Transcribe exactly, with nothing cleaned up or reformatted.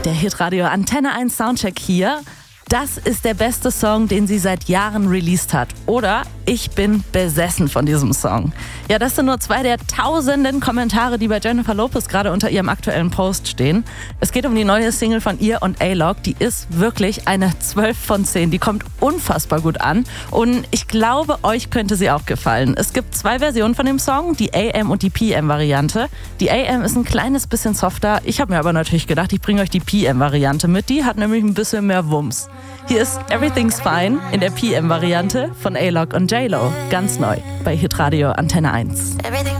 Der Hitradio Antenne eins Soundcheck hier. Das ist der beste Song, den sie seit Jahren released hat. Oder ich bin besessen von diesem Song. Ja, das sind nur zwei der tausenden Kommentare, die bei Jennifer Lopez gerade unter ihrem aktuellen Post stehen. Es geht um die neue Single von ihr und A-Log. Die ist wirklich eine zwölf von zehn. Die kommt unfassbar gut an. Und ich glaube, euch könnte sie auch gefallen. Es gibt zwei Versionen von dem Song, die A M und die P M-Variante. Die A M ist ein kleines bisschen softer. Ich habe mir aber natürlich gedacht, ich bringe euch die P M-Variante mit. Die hat nämlich ein bisschen mehr Wumms. Hier ist Everything's Fine in der P M-Variante von A-Log und J-Lo. Ganz neu bei Hitradio Antenne eins.